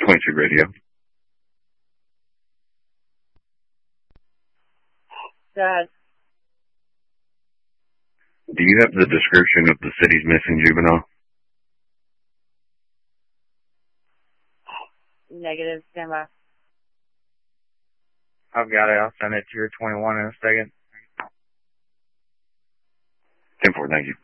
22 radio. Go ahead. Do you have the description of the city's missing juvenile? Negative. Stand by. I've got it. I'll send it to your 21 in a second. 10-4, thank you.